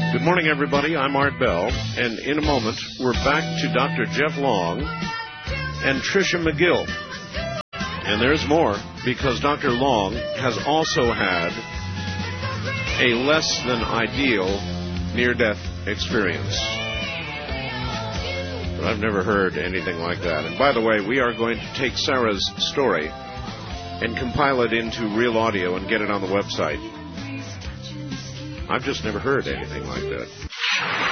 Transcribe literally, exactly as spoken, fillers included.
Good morning, everybody. I'm Art Bell, and in a moment, we're back to Doctor Jeff Long and Tricia McGill. And there's more, because Doctor Long has also had a less than ideal near-death experience. But I've never heard anything like that. And by the way, we are going to take Sarah's story and compile it into real audio and get it on the website. I've just never heard anything like that.